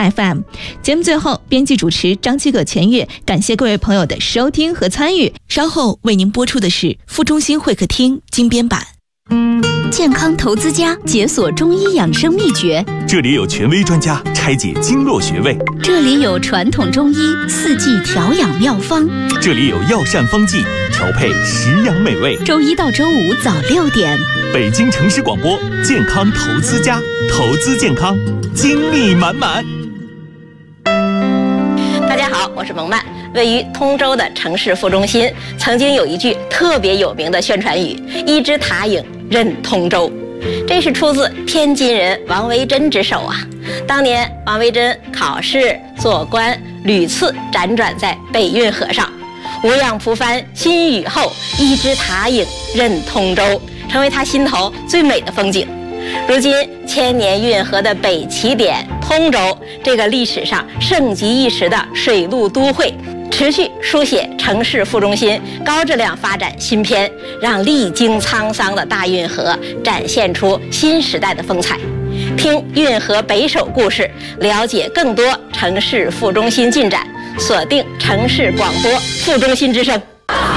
FM。节目最后，编辑主持张七葛、钱月，感谢各位朋友的收听和参与。稍后为您播出的是副中心会客厅精编版。 健康投资家解锁中医养生秘诀， 这里有权威专家拆解经络穴位， 这里有传统中医四季调养妙方， 这里有药膳方剂调配食养美味。 周一到周五早6点， 北京城市广播健康投资家，投资健康，精力满满。 大家好，我是蒙曼。位于通州的城市副中心曾经有一句特别有名的宣传语：一枝塔影任通州。这是出自天津人王维珍之手啊。当年王维珍考试做官屡次辗转在北运河上，无恙蒲帆新雨后，一枝塔影任通州，成为他心头最美的风景。如今千年运河的北起点通州，这个历史上盛极一时的水陆都会，持续书写城市副中心高质量发展新篇，让历经沧桑的大运河展现出新时代的风采。听运河北首故事，了解更多城市副中心进展，锁定城市广播副中心之声。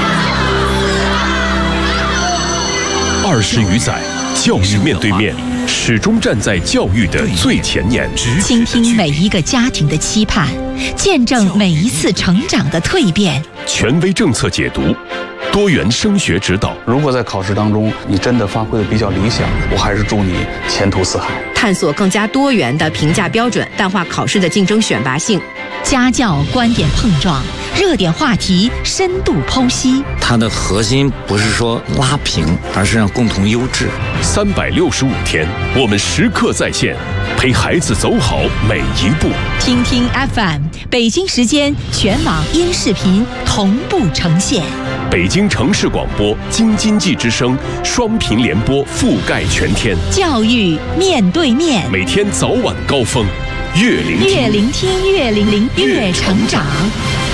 20余载，教育面对面，始终站在教育的最前沿， 倾听每一个家庭的期盼，见证每一次成长的蜕变。 权威政策解读，多元升学指导。 如果在考试当中你真的发挥的比较理想，我还是祝你前途似海。 探索更加多元的评价标准，淡化考试的竞争选拔性。 家教观点碰撞，热点话题深度剖析。 它的核心不是说拉平，而是让共同优质。 365天，我们时刻在线，陪孩子走好每一步。 听听 FM， 北京时间全网音视频同步呈现。 北京城市广播京津冀之声双频联播覆盖全天。 教育面对面， 每天早晚高峰，越聆听越成长。